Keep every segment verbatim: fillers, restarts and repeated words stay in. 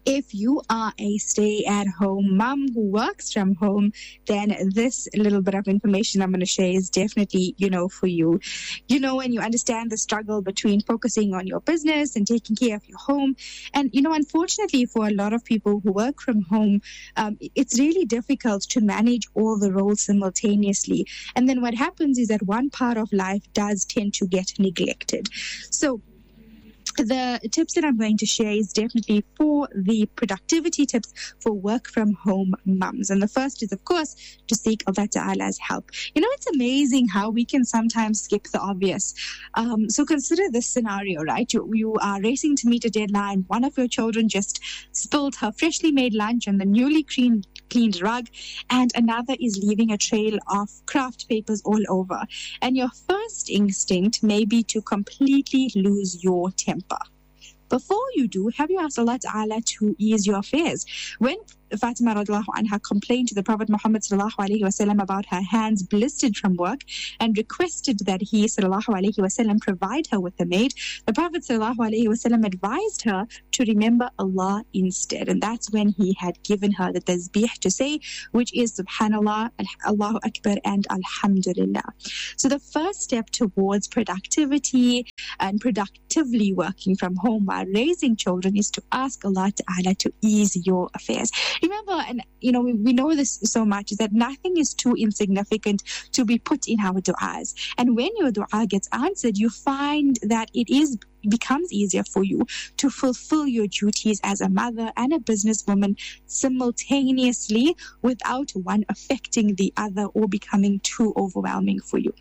If you are a stay-at-home mom who works from home, then this little bit of information I'm going to share is definitely, you know, for you. You know, when you understand the struggle between focusing on your business and taking care of your home. And, you know, unfortunately for a lot of people who work from home, um, it's really difficult to manage all the roles simultaneously. And then what happens is that one part of life does tend to get neglected. So the tips that I'm going to share is definitely for the productivity tips for work from home mums. And the first is, of course, to seek Allah Ta'ala's help. You know, it's amazing how we can sometimes skip the obvious. Um, so consider this scenario, right? You, you are racing to meet a deadline. One of your children just spilled her freshly made lunch on the newly cleaned cleaned rug, and another is leaving a trail of craft papers all over. And your first instinct may be to completely lose your temper. Before you do, have you asked Allah Ta'ala to ease your affairs? When Fatima radiallahu anha complained to the Prophet Muhammad sallallahu alaihi wasallam about her hands blistered from work and requested that he sallallahu alaihi wasallam provide her with a maid, the Prophet sallallahu alaihi wasallam advised her to remember Allah instead. And that's when he had given her the tasbih to say, which is Subhanallah, Allahu Akbar, and Alhamdulillah. So the first step towards productivity and productively working from home while raising children is to ask Allah Ta'ala to ease your affairs. Remember, and you know, we, we know this so much, is that nothing is too insignificant to be put in our du'as. And when your du'a gets answered, you find that it is becomes easier for you to fulfill your duties as a mother and a businesswoman simultaneously without one affecting the other or becoming too overwhelming for you.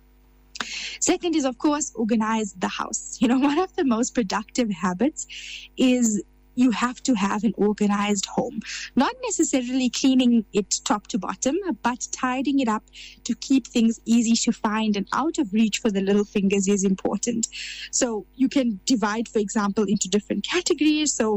Second is, of course, organize the house. You know, one of the most productive habits is you have to have an organized home. Not necessarily cleaning it top to bottom, but tidying it up to keep things easy to find and out of reach for the little fingers is important. So you can divide, for example, into different categories. So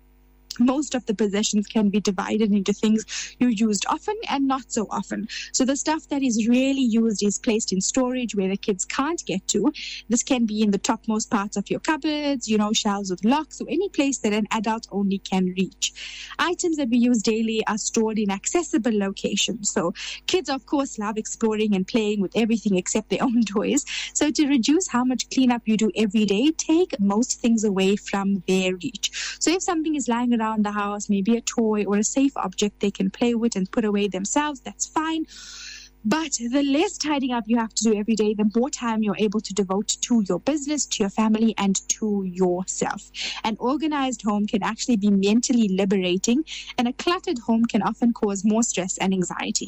most of the possessions can be divided into things you used often and not so often. So the stuff that is really used is placed in storage where the kids can't get to. This can be in the topmost parts of your cupboards, you know, shelves with locks, or any place that an adult only can reach. Items that we use daily are stored in accessible locations. So kids, of course, love exploring and playing with everything except their own toys. So to reduce how much cleanup you do every day, take most things away from their reach. So if something is lying around the house, maybe a toy or a safe object they can play with and put away themselves, that's fine. But the less tidying up you have to do every day, the more time you're able to devote to your business, to your family, and to yourself. An organized home can actually be mentally liberating, and a cluttered home can often cause more stress and anxiety.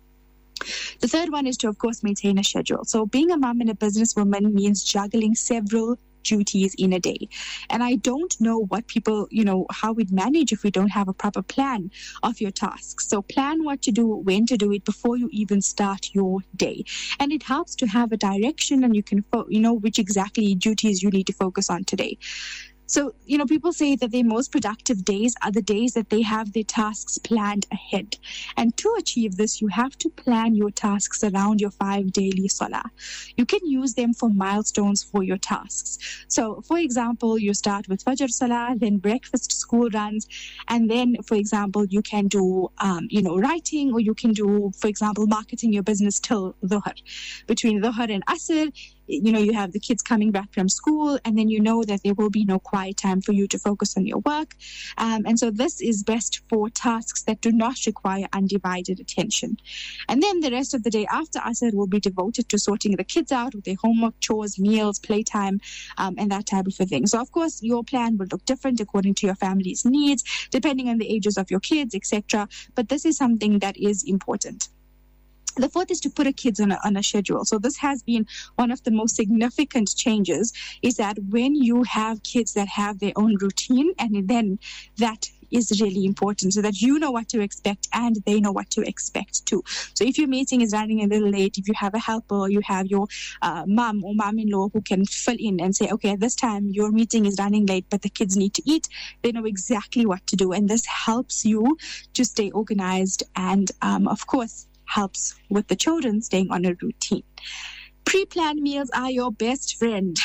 The third one is to, of course, maintain a schedule. So being a mom and a businesswoman means juggling several duties in a day. And I don't know what people, you know, how we'd manage if we don't have a proper plan of your tasks. So plan what to do, when to do it before you even start your day. And it helps to have a direction, and you can, fo- you know, which exactly duties you need to focus on today. So, you know, people say that their most productive days are the days that they have their tasks planned ahead. And to achieve this, you have to plan your tasks around your five daily salah. You can use them for milestones for your tasks. So, for example, you start with Fajr Salah, then breakfast, school runs, and then, for example, you can do, um, you know, writing, or you can do, for example, marketing your business till Dhuhr. Between Dhuhr and Asr, you know, you have the kids coming back from school, and then you know that there will be no quiet time for you to focus on your work. Um, and so this is best for tasks that do not require undivided attention. And then the rest of the day after Asr will be devoted to sorting the kids out with their homework, chores, meals, playtime, um, and that type of a thing. So, of course, your plan will look different according to your family's needs, depending on the ages of your kids, et cetera. But this is something that is important. The fourth is to put a kids on a, on a schedule. So this has been one of the most significant changes, is that when you have kids that have their own routine, and then that is really important, so that you know what to expect and they know what to expect too. So if your meeting is running a little late, if you have a helper, or you have your uh, mom or mom-in-law who can fill in and say, okay, at this time your meeting is running late, but the kids need to eat, they know exactly what to do. And this helps you to stay organized, and um, of course, helps with the children staying on a routine. Pre-planned meals are your best friend.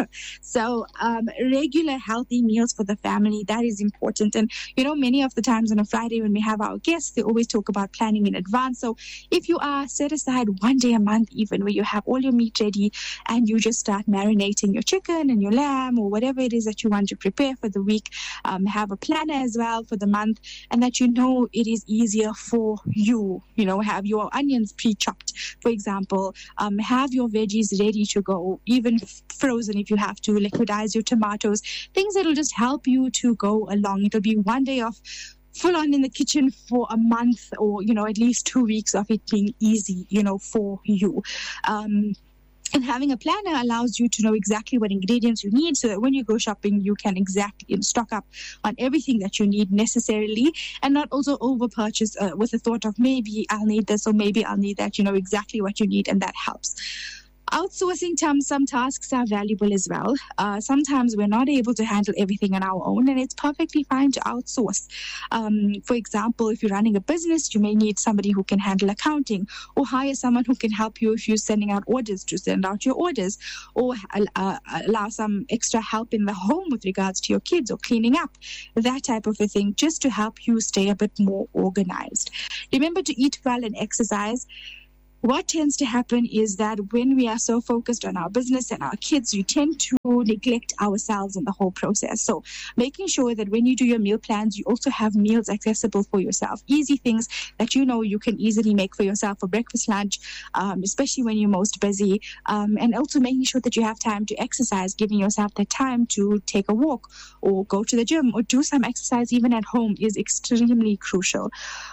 So um, regular healthy meals for the family, that is important. And, you know, many of the times on a Friday when we have our guests, they always talk about planning in advance. So if you are set aside one day a month even where you have all your meat ready and you just start marinating your chicken and your lamb or whatever it is that you want to prepare for the week, um, have a planner as well for the month, and that you know it is easier for you. You know, have your onions pre-chopped, for example, um, have your veggies ready to go, even frozen if you have to, liquidize your tomatoes, things that will just help you to go along. It'll be one day of full on in the kitchen for a month, or, you know, at least two weeks of it being easy, you know, for you. Um, And having a planner allows you to know exactly what ingredients you need, so that when you go shopping, you can exactly stock up on everything that you need necessarily, and not also over purchase uh, with the thought of maybe I'll need this or maybe I'll need that. You know exactly what you need, and that helps. Outsourcing some, some tasks are valuable as well. Uh, sometimes we're not able to handle everything on our own, and it's perfectly fine to outsource. Um, for example, if you're running a business, you may need somebody who can handle accounting, or hire someone who can help you if you're sending out orders to send out your orders, or uh, allow some extra help in the home with regards to your kids or cleaning up, that type of a thing, just to help you stay a bit more organized. Remember to eat well and exercise. What tends to happen is that when we are so focused on our business and our kids, we tend to neglect ourselves in the whole process. So making sure that when you do your meal plans, you also have meals accessible for yourself. Easy things that you know you can easily make for yourself for breakfast, lunch, um, especially when you're most busy. Um, and also making sure that you have time to exercise, giving yourself the time to take a walk or go to the gym or do some exercise even at home is extremely crucial.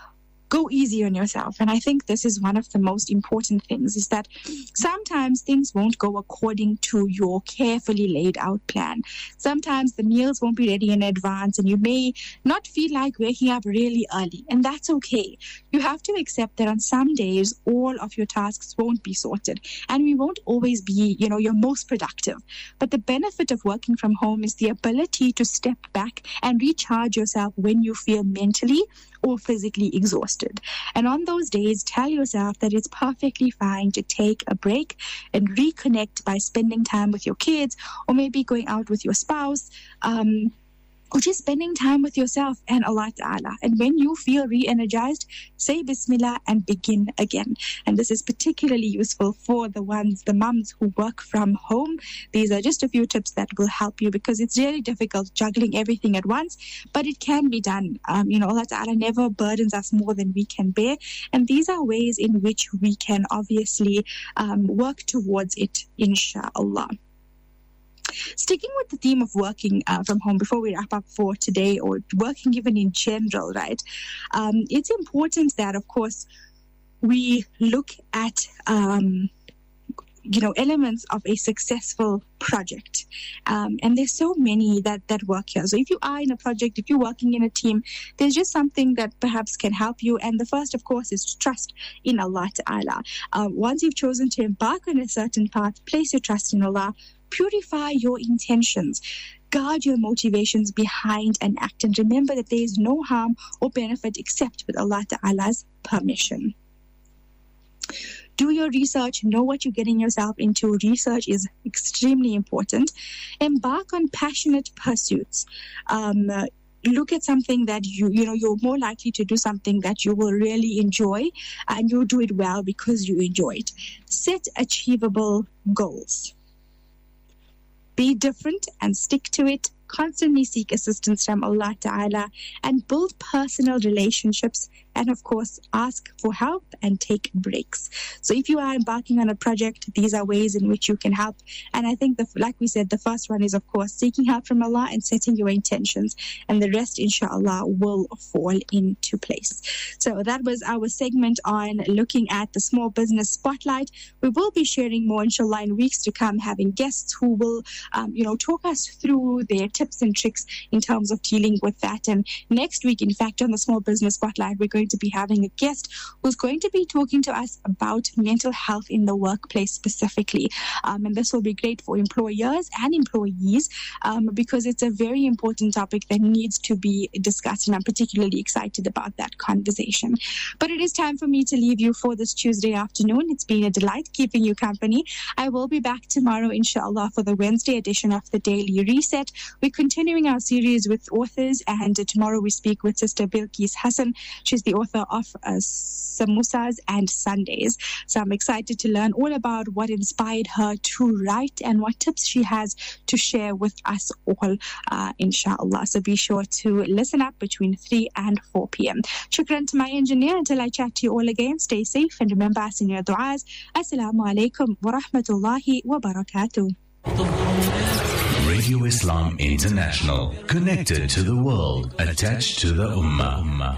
Go easy on yourself. And I think this is one of the most important things, is that sometimes things won't go according to your carefully laid out plan. Sometimes the meals won't be ready in advance and you may not feel like waking up really early, and that's okay. You have to accept that on some days all of your tasks won't be sorted and we won't always be, you know, your most productive. But the benefit of working from home is the ability to step back and recharge yourself when you feel mentally or physically exhausted. And on those days, tell yourself that it's perfectly fine to take a break and reconnect by spending time with your kids, or maybe going out with your spouse, um, or just spending time with yourself and Allah Ta'ala. And when you feel re-energized, say Bismillah and begin again. And this is particularly useful for the ones, the mums who work from home. These are just a few tips that will help you, because it's really difficult juggling everything at once, but it can be done. Um, you know, Allah Ta'ala never burdens us more than we can bear. And these are ways in which we can obviously um, work towards it, inshallah. Sticking with the theme of working uh, from home before we wrap up for today, or working even in general, right? Um, it's important that, of course, we look at, um, you know, elements of a successful project. Um, and there's so many that, that work here. So if you are in a project, if you're working in a team, there's just something that perhaps can help you. And the first, of course, is to trust in Allah Ta'ala. Uh, once you've chosen to embark on a certain path, place your trust in Allah. Purify your intentions. Guard your motivations behind an act, and remember that there is no harm or benefit except with Allah Ta'ala's permission. Do your research. Know what you're getting yourself into. Research is extremely important. Embark on passionate pursuits. Um, uh, Look at something that you, you know, you're more likely to do something that you will really enjoy, and you'll do it well because you enjoy it. Set achievable goals. Be different and stick to it. Constantly seek assistance from Allah Ta'ala and build personal relationships. And of course, ask for help and take breaks. So if you are embarking on a project, these are ways in which you can help. And I think, the, like we said, the first one is, of course, seeking help from Allah and setting your intentions. And the rest, inshallah, will fall into place. So that was our segment on looking at the small business spotlight. We will be sharing more, inshallah, in weeks to come, having guests who will, um, you know, talk us through their tips and tricks in terms of dealing with that. And next week, in fact, on the Small Business Spotlight, we're going to be having a guest who's going to be talking to us about mental health in the workplace specifically. Um, and this will be great for employers and employees um, because it's a very important topic that needs to be discussed. And I'm particularly excited about that conversation. But it is time for me to leave you for this Tuesday afternoon. It's been a delight keeping you company. I will be back tomorrow, inshallah, for the Wednesday edition of the Daily Reset. We're continuing our series with authors, and uh, tomorrow we speak with Sister Bilqis Hassan. She's the author of uh, Samosas and Sundays. So I'm excited to learn all about what inspired her to write and what tips she has to share with us all, uh, inshallah. So be sure to listen up between three and four p.m. Shukran to my engineer. Until I chat to you all again, stay safe and remember us in your du'as. Assalamu alaikum wa rahmatullahi wa barakatuh. Radio Islam International, connected to the world, attached to the Ummah.